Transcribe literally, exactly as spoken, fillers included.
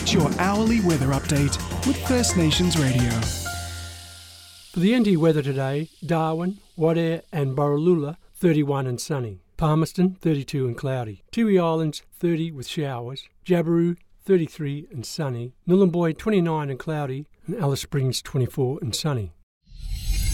Get your hourly weather update with First Nations Radio. For the N T weather today, Darwin, Wadeye and Borroloola, thirty-one and sunny. Palmerston, thirty-two and cloudy. Tiwi Islands, thirty with showers. Jabiru, thirty-three and sunny. Nhulunbuy, twenty-nine and cloudy. And Alice Springs, twenty-four and sunny.